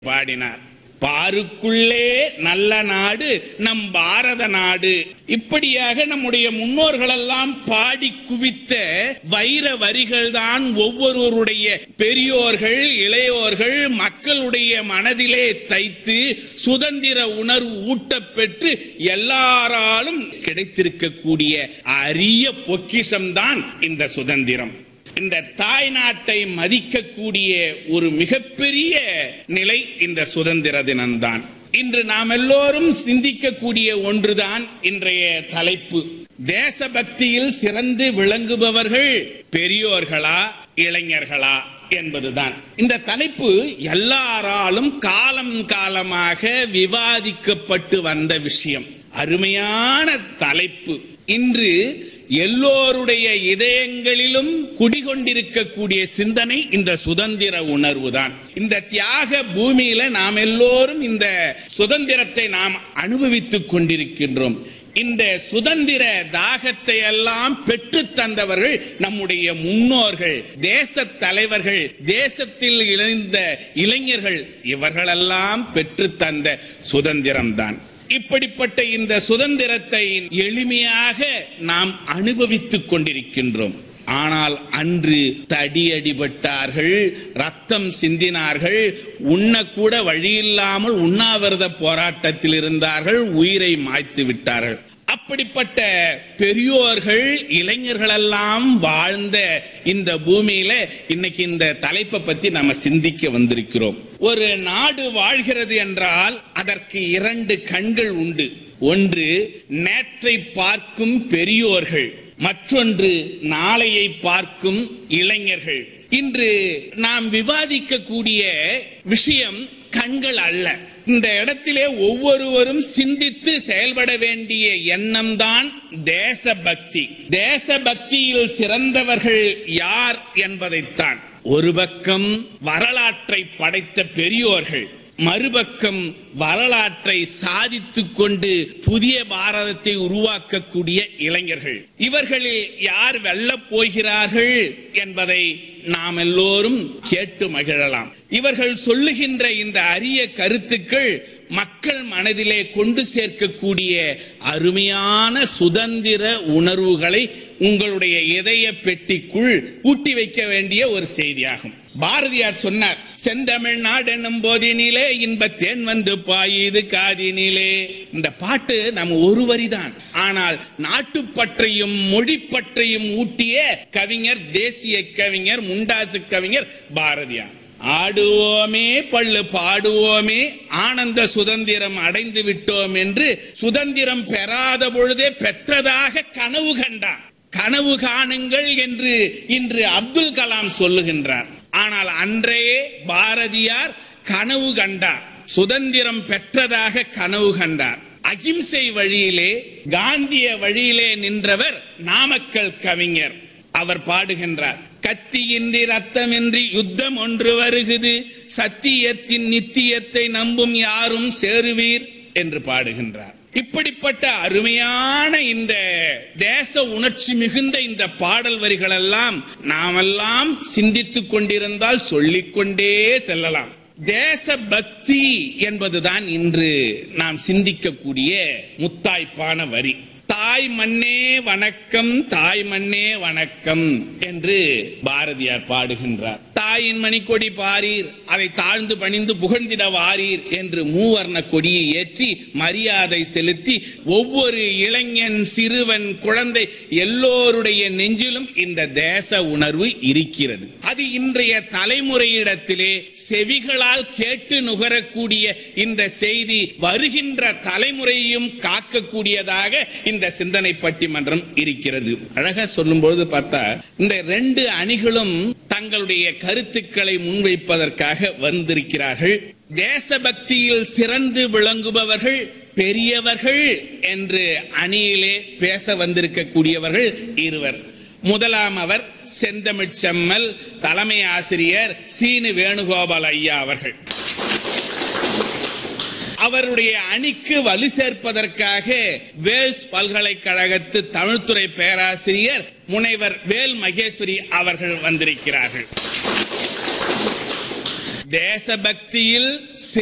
பாடினார். பாருக்குள்ளே நல்ல நாடு நம் பாரத நாடு. இப்படியாக நம்முடைய முன்னோர்களெல்லாம் பாடி குவித்த வைர வரிகள் தான் ஒவ்வொருவருடைய பெரியோர்கள், இளையோர்கள், மக்களுடைய மனதிலே தைத்து சுதந்திர உணர்வு ஊட்டப்பெற்று எல்லாராலும் கிடைத்திருக்கக்கூடிய அரிய பொக்கிஷம்தான் இந்த சுதந்திரம். இந்த தாய் நாட்டை மதிக்கக்கூடிய ஒரு மிகப்பெரிய நிலை இந்த சுதந்திர தினம்தான். இன்று நாம் எல்லோரும் சிந்திக்கக்கூடிய ஒன்றுதான் இன்றைய தலைப்பு. தேசபக்தியில் சிறந்து விளங்குபவர்கள் பெரியோர்களா இளைஞர்களா என்பதுதான் இந்த தலைப்பு. எல்லாராலும் காலம் காலமாக விவாதிக்கப்பட்டு வந்த விஷயம். அருமையான தலைப்பு. இன்று எல்லோருடைய இதயங்களிலும் குடிகொண்டிருக்கக்கூடிய சிந்தனை இந்த சுதந்திர உணர்வு தான். இந்த தியாக பூமியில நாம் எல்லோரும் இந்த சுதந்திரத்தை நாம் அனுபவித்துக் கொண்டிருக்கின்றோம். இந்த சுதந்திர தாகத்தை எல்லாம் பெற்று தந்தவர்கள் நம்முடைய முன்னோர்கள், தேச தலைவர்கள், தேசத்தில் இணைந்த இளைஞர்கள். இவர்களெல்லாம் பெற்று தந்த சுதந்திரம் தான். இப்படிப்பட்ட இந்த சுதந்திரத்தை எளிமையாக நாம் அனுபவித்துக் கொண்டிருக்கின்றோம். ஆனால் அன்று தடியடிபட்டார்கள், ரத்தம் சிந்தினார்கள், உண்ணக்கூட வழியில்லாமல் உண்ணாவிரத போராட்டத்தில் இருந்தார்கள், உயிரை மாய்த்து விட்டார்கள். அப்படிப்பட்ட பெரியோர்கள், இளைஞர்கள் எல்லாம் வாழ்ந்த இந்த பூமியில இன்னைக்கு இந்த தலைப்பை பத்தி நாம சிந்திக்க வந்திருக்கிறோம். ஒரு நாடு வாழ்கிறது என்றால் அதற்கு இரண்டு கண்கள் உண்டு. ஒன்று நேற்றை பார்க்கும் பெரியோர்கள், மற்றொன்று நாளையை பார்க்கும் இளைஞர்கள். இன்று நாம் விவாதிக்கக்கூடிய விஷயம் கண்கள் அல்ல. இந்த இடத்திலே ஒவ்வொருவரும் சிந்தித்து செயல்பட வேண்டிய எண்ணம் தான் தேசபக்தி. தேசபக்தியில் சிறந்தவர்கள் யார் என்பதைத்தான். ஒரு பக்கம் வரலாற்றை படைத்த பெரியோர்கள், மறுபக்கம் வரலாற்றை சாதித்துக் கொண்டு புதிய பாரதத்தை உருவாக்கக்கூடிய இளைஞர்கள். இவர்களில் யார் வெல்லப் போகிறார்கள் என்பதை நாம் எல்லோரும் கேட்டு மகிழலாம். இவர்கள் சொல்லுகின்ற இந்த அரிய கருத்துக்கள் மக்கள் மனதிலே கொண்டு சேர்க்கக்கூடிய அருமையான சுதந்திர உணர்வுகளை உங்களுடைய இதய பெட்டிக்குள் கூட்டி வைக்க வேண்டிய ஒரு செய்தியாகும். பாரதியார் சொன்னார், செந்தமிழ்நாடு என்னும் போதினிலே இன்பத்தேன் வந்து பாயுது காதினிலே. இந்த பாட்டு நம்ம ஒரு வரிதான். ஆனால் நாட்டுப்பற்றையும் மொழிப்பற்றையும் ஊட்டிய கவிஞர், தேசிய கவிஞர், முண்டாசு கவிஞர் பாரதியார். ஆடுவோமே பள்ளு பாடுவோமே ஆனந்த சுதந்திரம் அடைந்து விட்டோம் என்று சுதந்திரம் பெறாத பொழுதே பெற்றதாக கனவு கண்டார். கனவு காணுங்கள் என்று இன்று அப்துல் கலாம் சொல்லுகின்றார். ஆனால் அன்றையே பாரதியார் கனவு கண்டார், சுதந்திரம் பெற்றதாக கனவு கண்டார். அகிம்சை வழியிலே, காந்திய வழியிலே நின்றவர் நாமக்கல் கவிஞர். அவர் பாடுகின்றார், கத்தியின்றி ரத்தமின்றி யுத்தம் ஒன்று வருகுது, சத்தியத்தின் நித்தியத்தை நம்பும் யாரும் சேருவீர் என்று பாடுகின்றார். இப்படிப்பட்ட அருமையான இந்த தேச உணர்ச்சி மிகுந்த இந்த பாடல் வரிகள் எல்லாம் நாமெல்லாம் சிந்தித்துக் கொண்டிருந்தால் சொல்லிக்கொண்டே செல்லலாம். தேச பக்தி என்பதுதான் இன்று நாம் சிந்திக்கக்கூடிய முத்தாய்ப்பான வரி. தாய் மண்ணே வணக்கம், தாய் மண்ணே வணக்கம் என்று பாரதியார் பாடுகின்றார். தாயின் மணிக்கொடி பாரீர், அதை தாழ்ந்து பணிந்து புகழ்ந்திட வாரீர் என்று மூவர்ண கொடியை ஏற்றி மரியாதை செலுத்தி ஒவ்வொரு இளைஞன், சிறுவன், குழந்தை எல்லோருடைய நெஞ்சிலும் இந்த தேச உணர்வு இருக்கிறது. அது இன்றைய தலைமுறையிடத்திலே செவிகளால் கேட்டு நுகரக்கூடிய இந்த செய்தி வருகின்ற தலைமுறையும் காக்கக்கூடியதாக இந்த சிந்தனை பட்டிமன்றம் இருக்கிறது. அழகா சொல்லும் பொழுது பார்த்தா இந்த ரெண்டு அணிகளும் தங்களுடைய கருத்துக்களை முன்வைப்பதற்காக வந்திருக்கிறார்கள். தேசபக்தியில் சிறந்து விளங்குபவர்கள் பெரியவர்கள் என்று அணியிலே பேச வந்திருக்கக்கூடியவர்கள் இருவர். முதலாம் அவர் செந்தமிழ் செம்மல் தலைமை ஆசிரியர் சீனு வேணுகோபால் ஐயா அவர்கள். அவருடைய அணிக்கு வலு சேர்ப்பதற்காக வேல்ஸ் பல்கலைக்கழகத்து தமிழ்துறை பேராசிரியர் முனைவர் வேல் மகேஸ்வரி அவர்கள் வந்திருக்கிறார்கள். தேசபக்தியில்